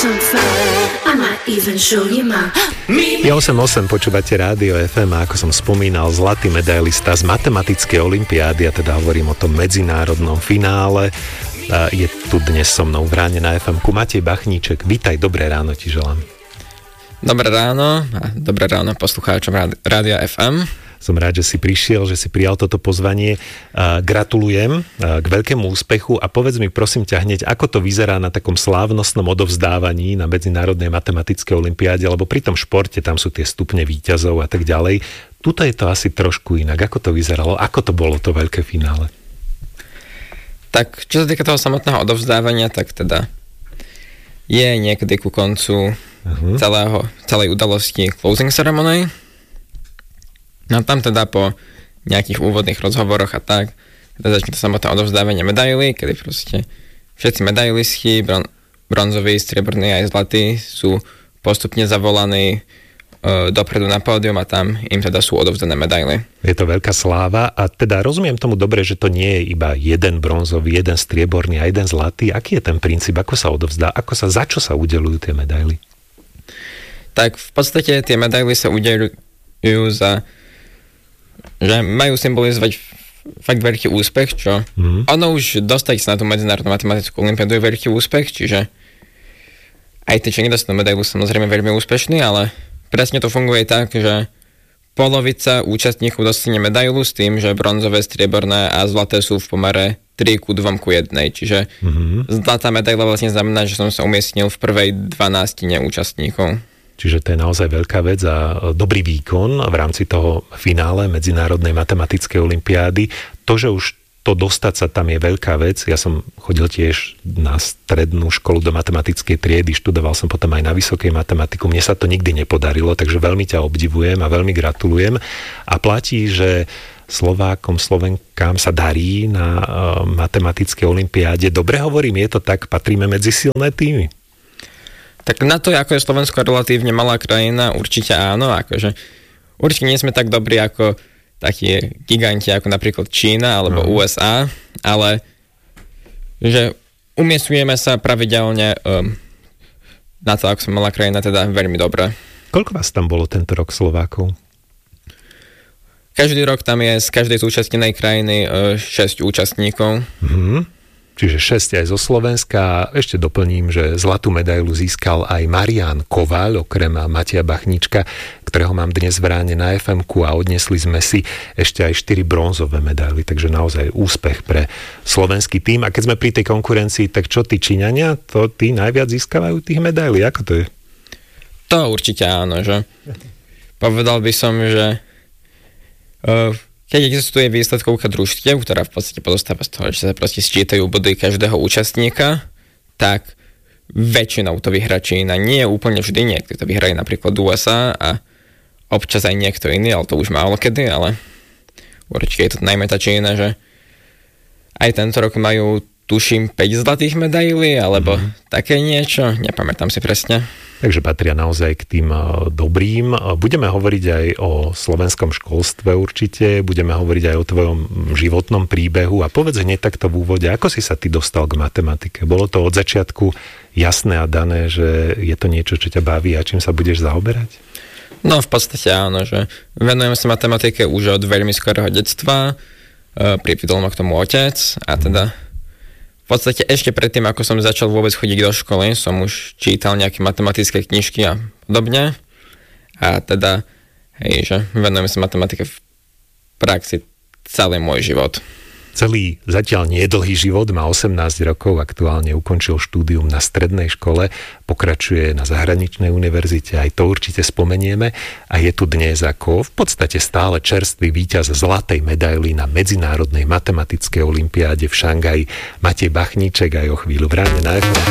Je 8.8, počúvate Rádio FM a ako som spomínal, zlatý medailista z matematickej olympiády, a teda hovorím o tom medzinárodnom finále. Je tu dnes so mnou v Ráne na FM-ku Matej Bachníček. Vítaj, dobré ráno ti želám. Dobré ráno a dobré ráno poslucháčom Rádia FM. Som rád, že si prišiel, že si prijal toto pozvanie. Gratulujem k veľkému úspechu a povedz mi prosím ťa hneď, ako to vyzerá na takom slávnostnom odovzdávaní na Medzinárodnej matematickej olympiáde, lebo pri tom športe tam sú tie stupne víťazov a tak ďalej. Tuto je to asi trošku inak. Ako to vyzeralo? Ako to bolo to veľké finále? Tak, čo sa týka toho samotného odovzdávania, tak teda je niekedy ku koncu celej udalosti closing ceremony. No tam teda po nejakých úvodných rozhovoroch a tak teda začne to samotné odovzdávanie medailí, kedy proste všetci medailisti, bronzoví, strieborní aj zlatí sú postupne zavolaní dopredu na pódium a tam im teda sú odovzdané medaily. Je to veľká sláva a teda rozumiem tomu dobre, že to nie je iba jeden bronzový, jeden strieborný a jeden zlatý. Aký je ten princíp? Ako sa odovzdá? Za čo sa udeľujú tie medaily? Tak v podstate tie medaily sa udeľujú za, že majú symbolizovať fakt veľký úspech, čo ono už dostať sa na tú medzinárodnú matematickú olympiádu je veľký úspech, čiže aj tí, čo nedostanú medailu, samozrejme veľmi úspešní, ale presne to funguje tak, že polovica účastníkov dostane medailu s tým, že bronzové, strieborné a zlaté sú v pomere 3:2:1, čiže zlatá medaila vlastne znamená, že som sa umiestnil v prvej 12 účastníkov. Čiže to je naozaj veľká vec a dobrý výkon v rámci toho finále Medzinárodnej matematickej olympiády. To, že už to dostať sa tam je veľká vec. Ja som chodil tiež na strednú školu do matematickej triedy, študoval som potom aj na vysokej matematiku. Mne sa to nikdy nepodarilo, takže veľmi ťa obdivujem a veľmi gratulujem. A platí, že Slovákom, Slovenkám sa darí na matematickej olympiáde. Dobre hovorím, je to tak? Patríme medzi silné týmy? Tak na to, ako je Slovensko relatívne malá krajina, určite áno. Akože, určite nie sme tak dobrí ako takí giganti, ako napríklad Čína alebo USA, ale že umiestňujeme sa pravidelne na to, ako sme malá krajina, teda veľmi dobre. Koľko vás tam bolo tento rok Slovákov? Každý rok tam je z každej zúčastnenej krajiny 6 účastníkov. Čiže 6 aj zo Slovenska. Ešte doplním, že zlatú medailu získal aj Marián Kováľ, okrem Mateja Bachníčka, ktorého mám dnes v Ráne na FM-ku a odnesli sme si ešte aj 4 bronzové medaily, takže naozaj úspech pre slovenský tím. A keď sme pri tej konkurencii, tak čo tí Číňania, to tí najviac získavajú tých medailí? Ako to je? To určite áno, že povedal by som, že keď existuje výsledkovka družstiev, ktorá v podstate pozostáva z toho, že sa proste sčítajú body každého účastníka, tak väčšinou to vyhrá Čína. Nie úplne vždy, niekto to vyhrajú napríklad USA a občas aj niekto iný, ale to už málo kedy, ale určite je to najmä tá Čína, že aj tento rok majú, tuším, 5 zlatých medailí, alebo také niečo, nepamätám si presne. Takže patria naozaj k tým dobrým. Budeme hovoriť aj o slovenskom školstve určite, budeme hovoriť aj o tvojom životnom príbehu a povedz hneď takto v úvode, ako si sa ty dostal k matematike? Bolo to od začiatku jasné a dané, že je to niečo, čo ťa baví a čím sa budeš zaoberať? No v podstate áno, že venujem sa matematike už od veľmi skorého detstva, priviedol ma k tomu otec a teda v podstate ešte predtým, ako som začal vôbec chodiť do školy, som už čítal nejaké matematické knižky a podobne. A teda, že venujem sa matematike v praxi celý môj život. Celý zatiaľ nie dlhý život, má 18 rokov, aktuálne ukončil štúdium na strednej škole, pokračuje na zahraničnej univerzite, aj to určite spomenieme a je tu dnes ako v podstate stále čerstvý víťaz zlatej medaily na Medzinárodnej matematickej olympiáde v Šangaji. Matej Bachníček aj o chvíľu v Ráne na FM.